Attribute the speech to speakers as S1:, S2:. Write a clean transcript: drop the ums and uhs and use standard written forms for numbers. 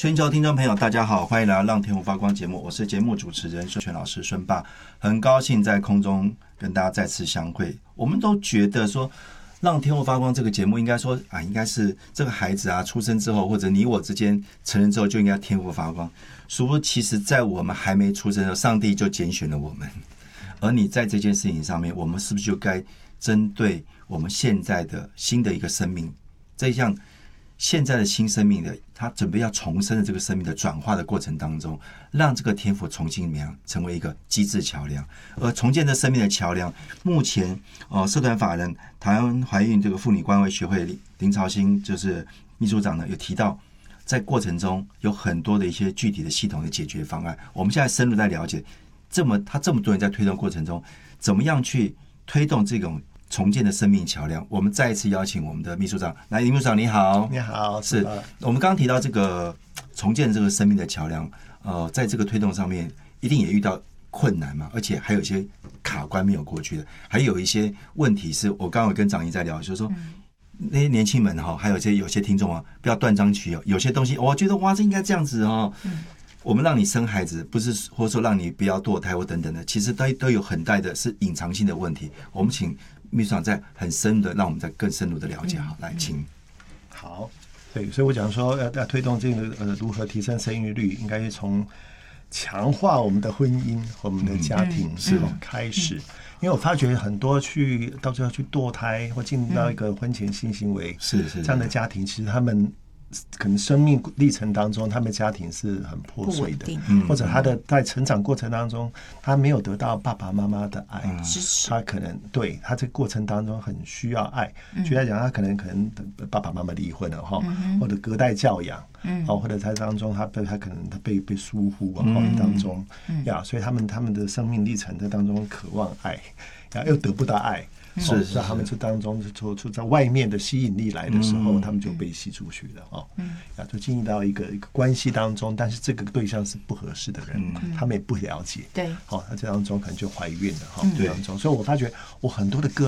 S1: 全球听众朋友大家好，欢迎来到让天赋发光节目，我是节目主持人孙权老师孙爸，很高兴在空中跟大家再次相会。我们都觉得说让天赋发光这个节目应该说应该是这个孩子出生之后，或者你我之间成人之后就应该天赋发光，殊不知其实在我们还没出生的时候，上帝就拣选了我们，而你在这件事情上面，我们是不是就该针对我们现在的新的一个生命，这一项现在的新生命的他准备要重生的这个生命的转化的过程当中，让这个天赋重新成为一个机制桥梁，而重建这生命的桥梁，目前社团法人台湾怀孕这个妇女关怀学会林朝兴就是秘书长呢，有提到在过程中有很多的一些具体的系统的解决方案，我们现在深入在了解他这么多人在推动过程中，怎么样去推动这种重建的生命桥梁。我们再一次邀请我们的秘书长来，林秘书长你好。
S2: 你好。
S1: 是我们刚刚提到这个重建这个生命的桥梁，在这个推动上面一定也遇到困难嘛，而且还有一些卡关没有过去的，还有一些问题是我刚刚有跟长怡在聊，就是说那些年轻们还有有些听众不要断章取义，有些东西我觉得这应该这样子我们让你生孩子，不是或者说让你不要堕胎或等等的，其实都有很大的是隐藏性的问题。我们请秘书长在很深的，让我们再更深入的了解。好，来，请。
S2: 好，对，所以我讲说要推动这个如何提升生育率，应该是从强化我们的婚姻和我们的家庭开始。因为我发觉很多到最后去堕胎或进到一个婚前性行为
S1: 是
S2: 这样的家庭，其实他们可能生命历程当中，他们家庭是很破碎的，或者他的在成长过程当中，他没有得到爸爸妈妈的爱，他可能对他这个过程当中很需要爱。举例来讲，他可能爸爸妈妈离婚了或者隔代教养，或者在当中他可能被疏忽当中所以他们的生命历程在当中渴望爱，又得不到爱。是在他们这当中就在外面的吸引力来的时候，他们就被吸出去了就进入到一个关系当中，但是这个对象是不合适的人，他们也不了解，对，在这当中可能就怀孕了这当中，所以我发觉我很多的